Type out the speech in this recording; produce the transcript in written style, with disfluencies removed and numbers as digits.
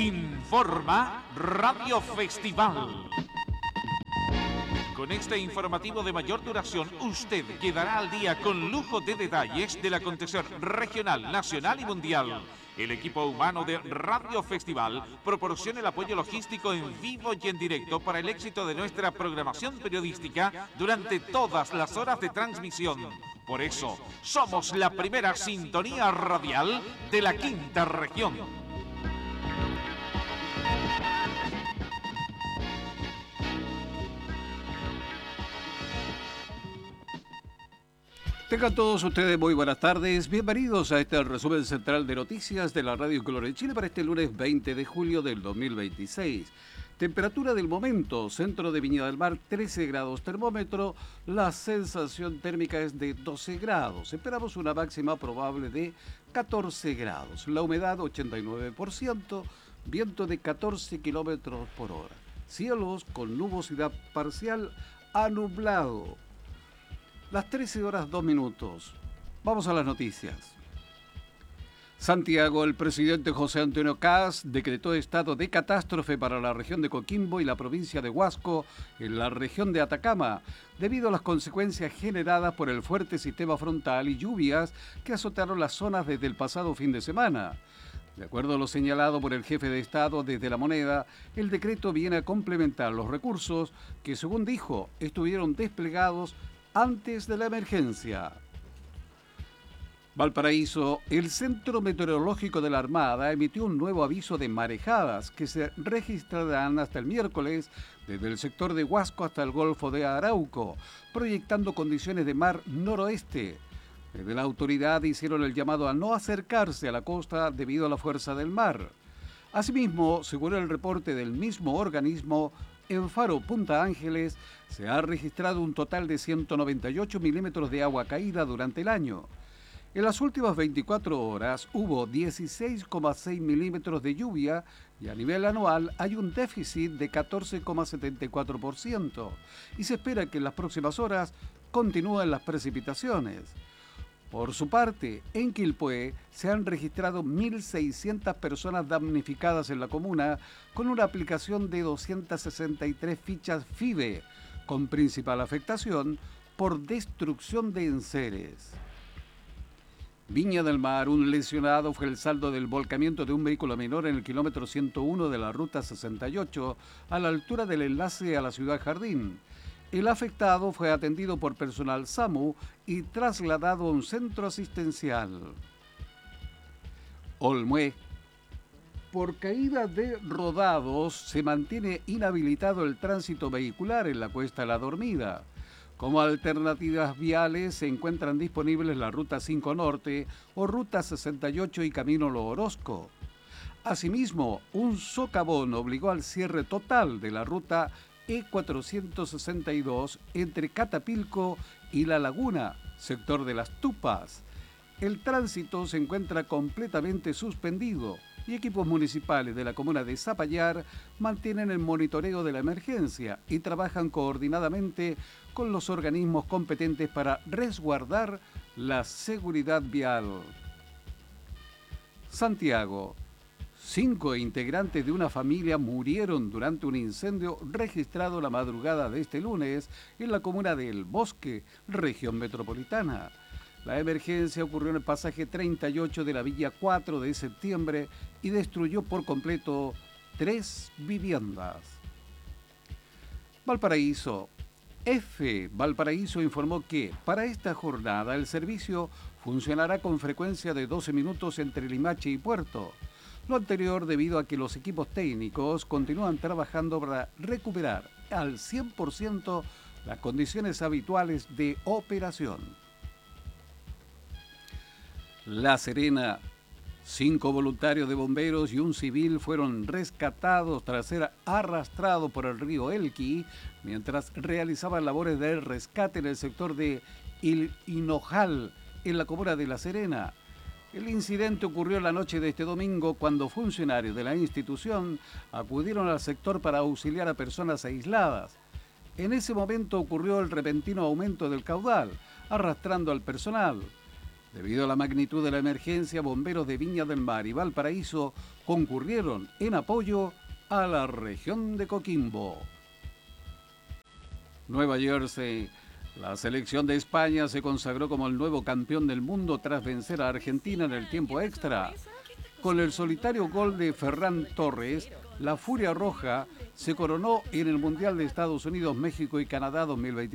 Informa Radio Festival. Con este informativo de mayor duración, usted quedará al día con lujo de detalles del acontecer regional, nacional y mundial. El equipo humano de Radio Festival proporciona el apoyo logístico en vivo y en directo para el éxito de nuestra programación periodística durante todas las horas de transmisión. Por eso, somos la primera sintonía radial de la quinta región. Tengan todos ustedes muy buenas tardes, bienvenidos a este resumen central de noticias de la Radio Color de Chile para este lunes 20 de julio del 2026. Temperatura del momento, centro de Viña del Mar 13 grados termómetro, la sensación térmica es de 12 grados, esperamos una máxima probable de 14 grados, la humedad 89%, viento de 14 kilómetros por hora, cielos con nubosidad parcial a nublado. Las 13 horas 2 minutos. Vamos a las noticias. Santiago, el presidente José Antonio Kast decretó estado de catástrofe para la región de Coquimbo y la provincia de Huasco, en la región de Atacama, debido a las consecuencias generadas por el fuerte sistema frontal y lluvias que azotaron las zonas desde el pasado fin de semana. De acuerdo a lo señalado por el jefe de Estado desde La Moneda, el decreto viene a complementar los recursos que, según dijo, estuvieron desplegados antes de la emergencia. Valparaíso, el Centro Meteorológico de la Armada emitió un nuevo aviso de marejadas que se registrarán hasta el miércoles desde el sector de Huasco hasta el Golfo de Arauco, proyectando condiciones de mar noroeste. Desde la autoridad hicieron el llamado a no acercarse a la costa debido a la fuerza del mar. Asimismo, según el reporte del mismo organismo, en Faro Punta Ángeles se ha registrado un total de 198 milímetros de agua caída durante el año. En las últimas 24 horas hubo 16,6 milímetros de lluvia y a nivel anual hay un déficit de 14,74% y se espera que en las próximas horas continúen las precipitaciones. Por su parte, en Quilpué se han registrado 1.600 personas damnificadas en la comuna con una aplicación de 263 fichas FIBE, con principal afectación por destrucción de enseres. Viña del Mar, un lesionado fue el saldo del volcamiento de un vehículo menor en el kilómetro 101 de la ruta 68 a la altura del enlace a la ciudad Jardín. El afectado fue atendido por personal SAMU y trasladado a un centro asistencial. Olmué. Por caída de rodados se mantiene inhabilitado el tránsito vehicular en la Cuesta La Dormida. Como alternativas viales se encuentran disponibles la Ruta 5 Norte o Ruta 68 y Camino Lo Orozco. Asimismo, un socavón obligó al cierre total de la Ruta E462 entre Catapilco y La Laguna, sector de Las Tupas. El tránsito se encuentra completamente suspendido y equipos municipales de la comuna de Zapallar mantienen el monitoreo de la emergencia y trabajan coordinadamente con los organismos competentes para resguardar la seguridad vial. Santiago. 5 integrantes de una familia murieron durante un incendio registrado la madrugada de este lunes en la comuna de El Bosque, región metropolitana. La emergencia ocurrió en el pasaje 38 de la Villa 4 de septiembre y destruyó por completo 3 viviendas. Valparaíso. Valparaíso informó que para esta jornada el servicio funcionará con frecuencia de 12 minutos entre Limache y Puerto. Lo anterior debido a que los equipos técnicos continúan trabajando para recuperar al 100% las condiciones habituales de operación. La Serena. 5 voluntarios de bomberos y un civil fueron rescatados tras ser arrastrados por el río Elqui mientras realizaban labores de rescate en el sector de El Hinojal, en la comuna de La Serena. El incidente ocurrió la noche de este domingo cuando funcionarios de la institución acudieron al sector para auxiliar a personas aisladas. En ese momento ocurrió el repentino aumento del caudal, arrastrando al personal. Debido a la magnitud de la emergencia, bomberos de Viña del Mar y Valparaíso concurrieron en apoyo a la región de Coquimbo. Nueva Jersey. La selección de España se consagró como el nuevo campeón del mundo tras vencer a Argentina en el tiempo extra. Con el solitario gol de Ferran Torres, la Furia Roja se coronó en el Mundial de Estados Unidos, México y Canadá 2023.